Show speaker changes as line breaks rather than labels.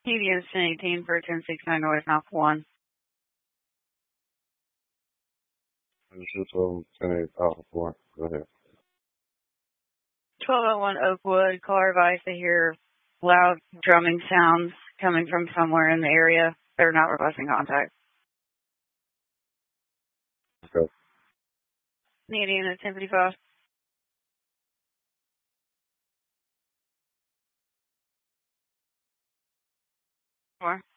TVS 1018 for 1069 North Mouth 1.
This is 10-8 Alpha 4. Go ahead.
1201 Oakwood, caller advice to hear loud drumming sounds coming from somewhere in the area. They're not requesting contact.
Okay.
Needing at 1055. Four.